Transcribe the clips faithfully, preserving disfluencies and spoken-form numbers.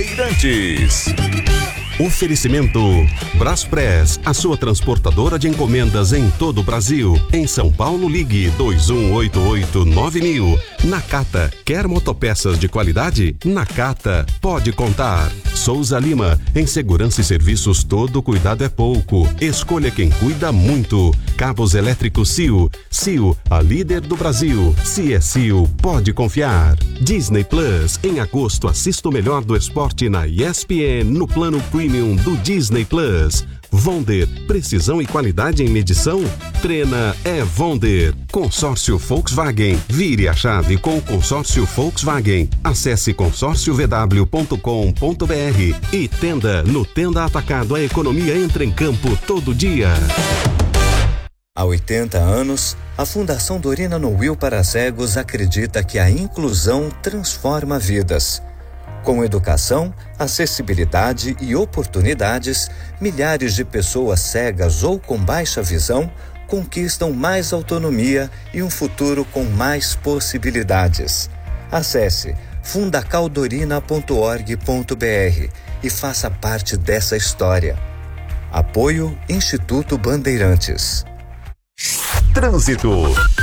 Bandeirantes. Oferecimento Braspress, a sua transportadora de encomendas em todo o Brasil. Em São Paulo, ligue dois um oito oito nove mil. Nakata, quer motopeças de qualidade? Nakata, pode contar. Souza Lima, em segurança e serviços todo cuidado é pouco. Escolha quem cuida muito. Cabos elétricos C I O. C I O, a líder do Brasil. Se é C I O, pode confiar. Disney Plus, em agosto assista o melhor do esporte na E S P N no plano Premium do Disney Plus. Vonder, precisão e qualidade em medição? Treina é Vonder. Consórcio Volkswagen, vire a chave com o consórcio Volkswagen. Acesse consórcio v w ponto com ponto b r e Tenda. No Tenda Atacado, a economia entra em campo todo dia. Há oitenta anos, a Fundação Dorina Noil para Cegos acredita que a inclusão transforma vidas. Com educação, acessibilidade e oportunidades, milhares de pessoas cegas ou com baixa visão conquistam mais autonomia e um futuro com mais possibilidades. Acesse fundacaldorina ponto org ponto b r e faça parte dessa história. Apoio Instituto Bandeirantes. Trânsito.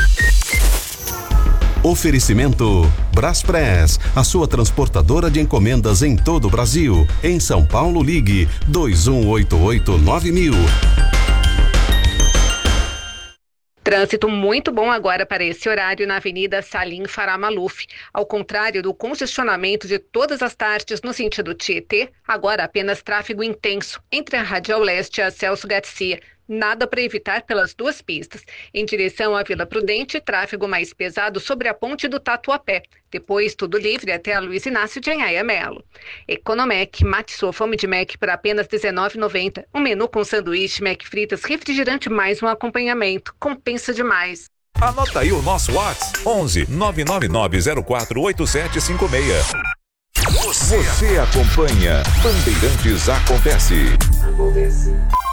Oferecimento Braspress, a sua transportadora de encomendas em todo o Brasil. Em São Paulo, ligue dois um oito oito nove mil. Trânsito muito bom agora para esse horário na Avenida Salim Farah Maluf. Ao contrário do congestionamento de todas as tardes no sentido Tietê, agora apenas tráfego intenso entre a Radial Leste e a Celso Garcia. Nada para evitar pelas duas pistas. Em direção à Vila Prudente, tráfego mais pesado sobre a ponte do Tatuapé. Depois, tudo livre até a Luiz Inácio de Anhaia Melo. Economec, mate sua fome de Mac por apenas dezenove reais e noventa centavos. Um menu com sanduíche, Mac fritas, refrigerante mais um acompanhamento. Compensa demais. Anota aí o nosso WhatsApp, onze nove nove nove zero quatro oito sete cinco seis. Você, Você acompanha Bandeirantes Acontece. Acontece.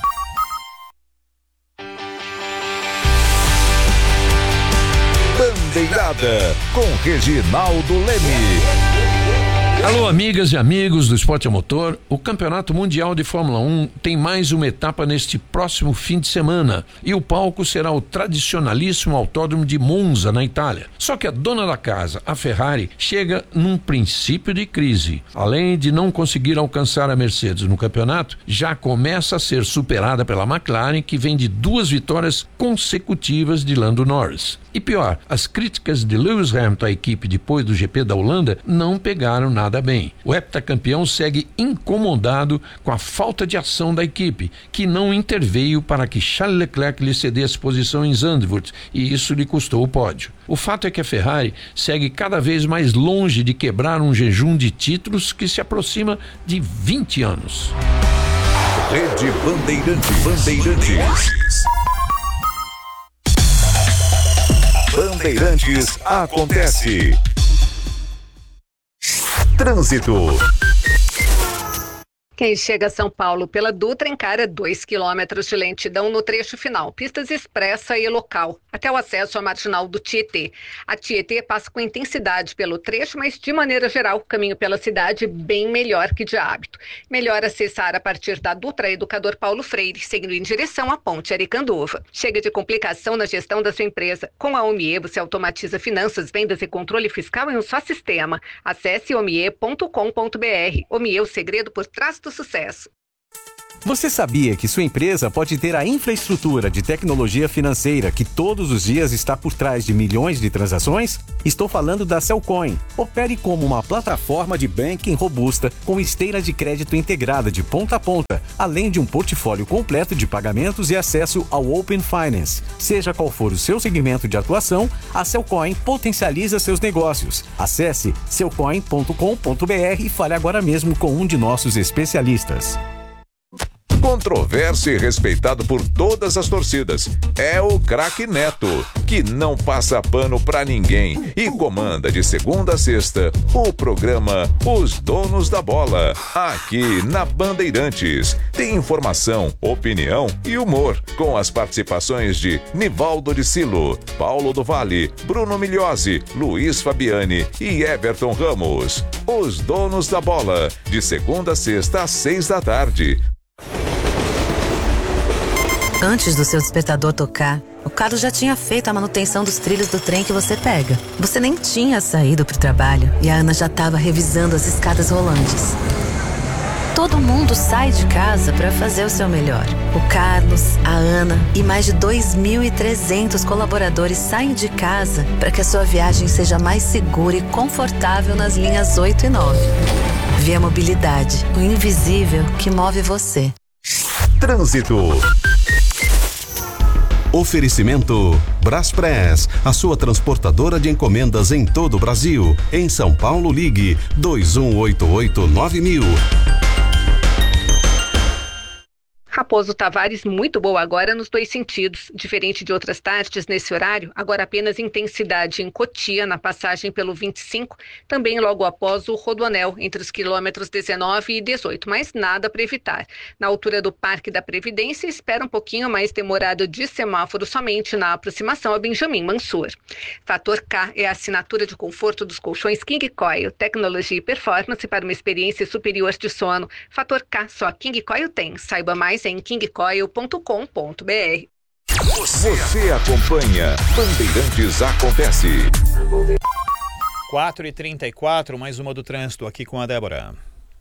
Bandeirada com Reginaldo Leme. Alô, amigas e amigos do Esporte a Motor. O Campeonato Mundial de Fórmula um tem mais uma etapa neste próximo fim de semana e o palco será o tradicionalíssimo Autódromo de Monza, na Itália. Só que a dona da casa, a Ferrari, chega num princípio de crise. Além de não conseguir alcançar a Mercedes no campeonato, já começa a ser superada pela McLaren, que vem de duas vitórias consecutivas de Lando Norris. E pior, as críticas de Lewis Hamilton à equipe depois do G P da Holanda não pegaram nada bem. O heptacampeão segue incomodado com a falta de ação da equipe, que não interveio para que Charles Leclerc lhe cedesse posição em Zandvoort, e isso lhe custou o pódio. O fato é que a Ferrari segue cada vez mais longe de quebrar um jejum de títulos que se aproxima de vinte anos. Rede Bandeirantes. Bandeirantes. Bandeirantes Acontece. Trânsito. Quem chega a São Paulo pela Dutra encara dois quilômetros de lentidão no trecho final, pistas expressa e local, até o acesso à marginal do Tietê. A Tietê passa com intensidade pelo trecho, mas de maneira geral, o caminho pela cidade bem melhor que de hábito. Melhor acessar a partir da Dutra Educador Paulo Freire, seguindo em direção à Ponte Aricanduva. Chega de complicação na gestão da sua empresa. Com a Omie, você automatiza finanças, vendas e controle fiscal em um só sistema. Acesse omie ponto com ponto b r. Omie, o segredo por trás do sucesso. Você sabia que sua empresa pode ter a infraestrutura de tecnologia financeira que todos os dias está por trás de milhões de transações? Estou falando da Cellcoin. Opere como uma plataforma de banking robusta com esteira de crédito integrada de ponta a ponta, além de um portfólio completo de pagamentos e acesso ao Open Finance. Seja qual for o seu segmento de atuação, a Cellcoin potencializa seus negócios. Acesse cellcoin ponto com ponto b r e fale agora mesmo com um de nossos especialistas. Controverso e respeitado por todas as torcidas. É o craque Neto, que não passa pano pra ninguém e comanda de segunda a sexta o programa Os Donos da Bola, aqui na Bandeirantes. Tem informação, opinião e humor, com as participações de Nivaldo de Silo, Paulo do Vale, Bruno Migliosi, Luiz Fabiani e Everton Ramos. Os Donos da Bola, de segunda a sexta às seis da tarde. Antes do seu despertador tocar, o Carlos já tinha feito a manutenção dos trilhos do trem que você pega. Você nem tinha saído para o trabalho e a Ana já estava revisando as escadas rolantes. Todo mundo sai de casa para fazer o seu melhor. O Carlos, a Ana e mais de dois mil e trezentos colaboradores saem de casa para que a sua viagem seja mais segura e confortável nas linhas oito e nove. Via Mobilidade, o invisível que move você. Trânsito. Oferecimento Braspress, a sua transportadora de encomendas em todo o Brasil. Em São Paulo, ligue dois um oito oito nove mil. Raposo Tavares, muito boa agora nos dois sentidos. Diferente de outras tardes nesse horário, agora apenas intensidade em Cotia, na passagem pelo vinte e cinco, também logo após o Rodoanel, entre os quilômetros dezenove e dezoito, mas nada para evitar. Na altura do Parque da Previdência, espera um pouquinho mais demorado de semáforo somente na aproximação a Benjamin Mansur. Fator K é a assinatura de conforto dos colchões King Coil, tecnologia e performance para uma experiência superior de sono. Fator K, só King Coil tem. Saiba mais em king coil ponto com ponto b r. Você acompanha Bandeirantes Acontece. quatro e trinta e quatro, mais uma do trânsito aqui com a Débora.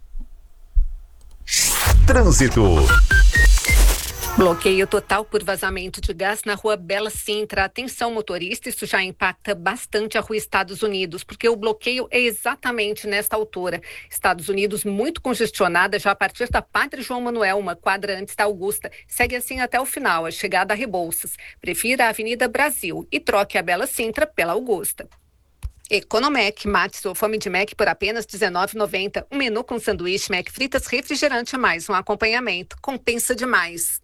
Trânsito. Bloqueio total por vazamento de gás na rua Bela Sintra. Atenção, motorista, isso já impacta bastante a rua Estados Unidos, porque o bloqueio é exatamente nesta altura. Estados Unidos muito congestionada já a partir da Padre João Manuel, uma quadra antes da Augusta. Segue assim até o final, a chegada a Rebouças. Prefira a Avenida Brasil e troque a Bela Sintra pela Augusta. Economec, mate sua fome de Mac por apenas dezenove reais e noventa centavos. Um menu com sanduíche, Mac fritas, refrigerante a mais um acompanhamento. Compensa demais.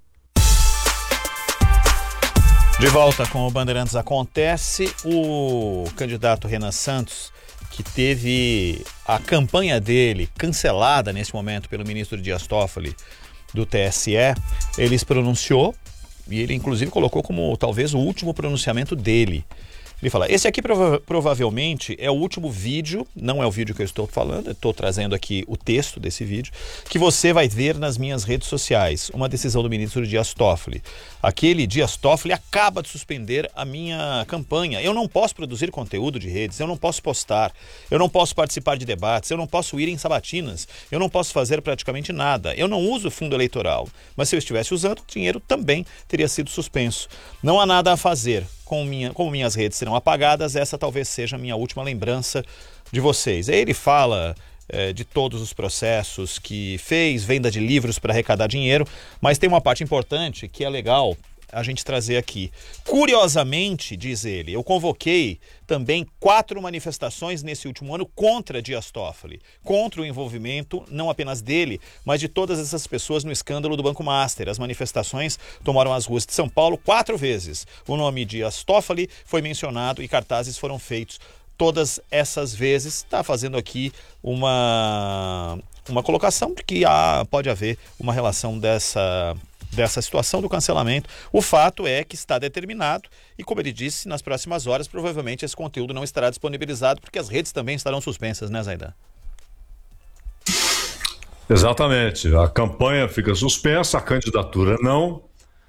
De volta com o Bandeirantes Acontece, o candidato Renan Santos, que teve a campanha dele cancelada nesse momento pelo ministro Dias Toffoli do T S E, ele se pronunciou e ele inclusive colocou como talvez o último pronunciamento dele. Ele fala, esse aqui prova- provavelmente é o último vídeo, não é o vídeo que eu estou falando, eu estou trazendo aqui o texto desse vídeo, que você vai ver nas minhas redes sociais. Uma decisão do ministro Dias Toffoli. Aquele Dias Toffoli acaba de suspender a minha campanha. Eu não posso produzir conteúdo de redes, eu não posso postar, eu não posso participar de debates, eu não posso ir em sabatinas, eu não posso fazer praticamente nada. Eu não uso fundo eleitoral, mas se eu estivesse usando, o dinheiro também teria sido suspenso. Não há nada a fazer. Com minha, como minhas redes serão apagadas, essa talvez seja a minha última lembrança de vocês. Aí ele fala é, de todos os processos que fez, venda de livros para arrecadar dinheiro, mas tem uma parte importante que é legal a gente trazer aqui. Curiosamente, diz ele, eu convoquei também quatro manifestações nesse último ano contra Dias Toffoli, contra o envolvimento não apenas dele, mas de todas essas pessoas no escândalo do Banco Master. As manifestações tomaram as ruas de São Paulo quatro vezes. O nome Dias Toffoli foi mencionado e cartazes foram feitos todas essas vezes. Está fazendo aqui uma, uma colocação de que há, pode haver uma relação dessa... dessa situação do cancelamento. O fato é que está determinado e, como ele disse, nas próximas horas provavelmente esse conteúdo não estará disponibilizado porque as redes também estarão suspensas, né, Zaidan? Exatamente. A campanha fica suspensa, a candidatura não.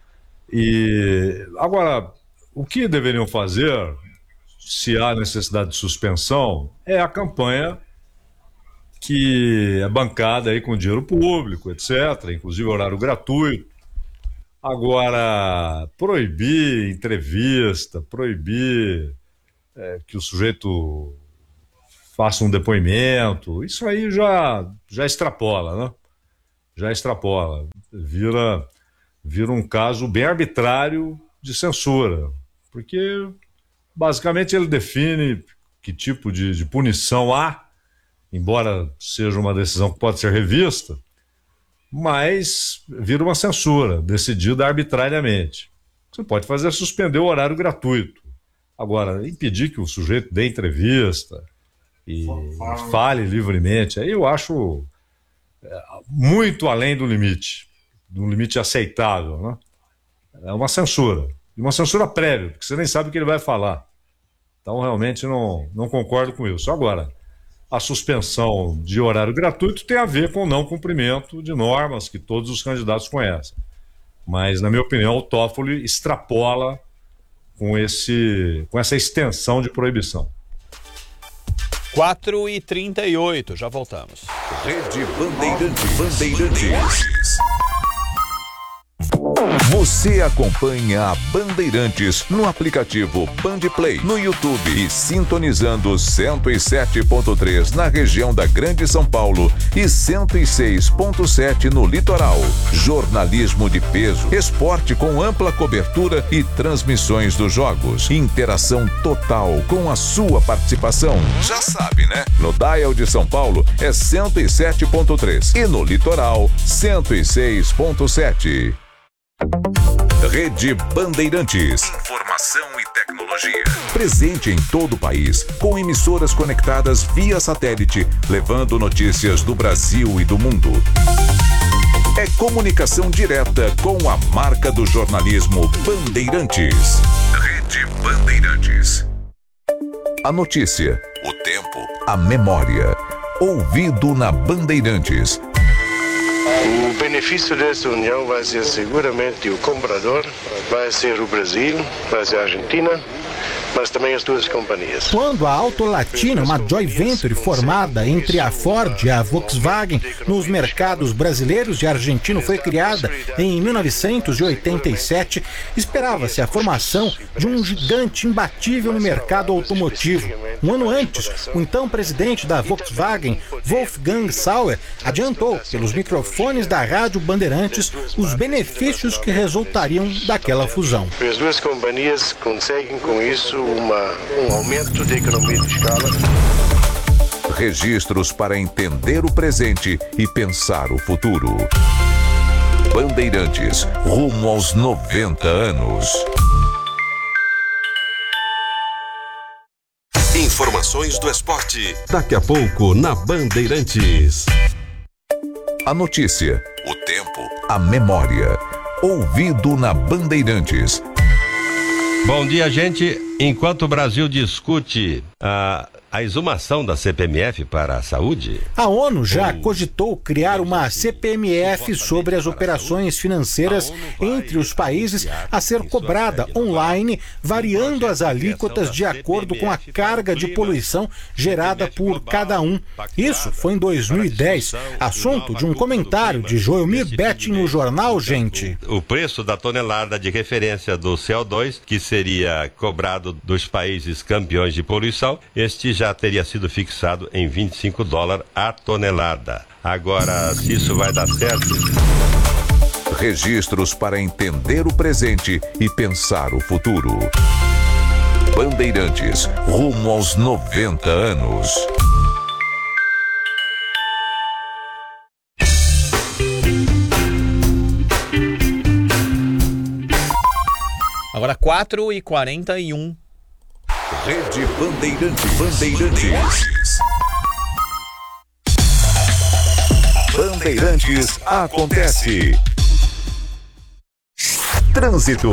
E agora, o que deveriam fazer, se há necessidade de suspensão, é a campanha que é bancada aí com dinheiro público, etcétera, inclusive horário gratuito. Agora, proibir entrevista, proibir é, que o sujeito faça um depoimento, isso aí já, já extrapola, né? Já extrapola. Vira, vira um caso bem arbitrário de censura, porque basicamente ele define que tipo de, de punição há, embora seja uma decisão que pode ser revista, mas vira uma censura, decidida arbitrariamente. Você pode fazer é suspender o horário gratuito. Agora, impedir que o sujeito dê entrevista e fale livremente, aí eu acho muito além do limite, do limite aceitável, né? É uma censura, uma censura prévia, porque você nem sabe o que ele vai falar. Então, realmente, não, não concordo com isso. Agora, a suspensão de horário gratuito tem a ver com o não cumprimento de normas que todos os candidatos conhecem. Mas, na minha opinião, o Toffoli extrapola com, esse, com essa extensão de proibição. quatro e trinta e oito, já voltamos. Rede Bandeirantes. Bandeirantes. Você acompanha a Bandeirantes no aplicativo Bandplay, no YouTube e sintonizando cento e sete ponto três na região da Grande São Paulo e cento e seis ponto sete no litoral. Jornalismo de peso, esporte com ampla cobertura e transmissões dos jogos. Interação total com a sua participação. Já sabe, né? No dial de São Paulo é cento e sete ponto três e no litoral cento e seis ponto sete. Rede Bandeirantes. Informação e tecnologia. Presente em todo o país, com emissoras conectadas via satélite, levando notícias do Brasil e do mundo. É comunicação direta com a marca do jornalismo Bandeirantes. Rede Bandeirantes. A notícia, o tempo, a memória. Ouvido na Bandeirantes. O benefício dessa união vai ser seguramente o comprador, vai ser o Brasil, vai ser a Argentina, mas também as duas companhias. Quando a Auto Latina, uma joint venture formada entre a Ford e a Volkswagen nos mercados brasileiros e argentino, foi criada em mil novecentos e oitenta e sete, esperava-se a formação de um gigante imbatível no mercado automotivo. Um ano antes, o então presidente da Volkswagen, Wolfgang Sauer, adiantou pelos microfones da Rádio Bandeirantes os benefícios que resultariam daquela fusão. As duas companhias conseguem com isso Uma, um aumento de economia de escala. Registros para entender o presente e pensar o futuro. Bandeirantes, rumo aos noventa anos. Informações do esporte. Daqui a pouco na Bandeirantes. A notícia, o tempo, a memória. Ouvido na Bandeirantes. Bom dia, gente. Enquanto o Brasil discute a, a exumação da C P M F para a saúde... A ONU já cogitou criar uma C P M F sobre as operações financeiras entre os países a ser cobrada online, variando as alíquotas de acordo com a carga de poluição gerada por cada um. Isso foi em dois mil e dez, assunto de um comentário de Joelmir Betting no jornal Gente. O preço da tonelada de referência do C O dois, que seria cobrado dos países campeões de poluição, este já teria sido fixado em vinte e cinco dólares a tonelada. Agora, se isso vai dar certo... Registros para entender o presente e pensar o futuro. Bandeirantes, rumo aos noventa anos. Agora quatro e quarenta e um. Rede Bandeirantes. Bandeirantes. Bandeirantes acontece. Trânsito.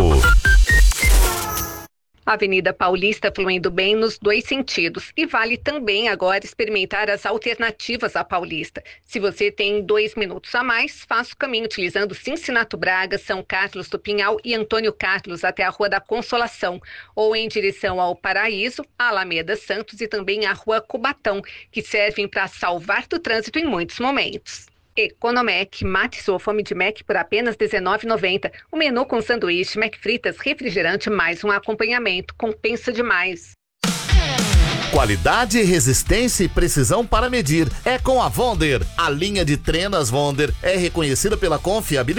Avenida Paulista fluindo bem nos dois sentidos e vale também agora experimentar as alternativas à Paulista. Se você tem dois minutos a mais, faça o caminho utilizando Cincinato Braga, São Carlos do Pinhal e Antônio Carlos até a Rua da Consolação, ou em direção ao Paraíso, a Alameda Santos e também a Rua Cubatão, que servem para salvar do trânsito em muitos momentos. Economec, mate sua fome de Mac por apenas dezenove reais e noventa centavos. O menu com sanduíche, Mac fritas, refrigerante mais um acompanhamento. Compensa demais. Qualidade, resistência e precisão para medir. É com a Wonder. A linha de trenas Wonder é reconhecida pela confiabilidade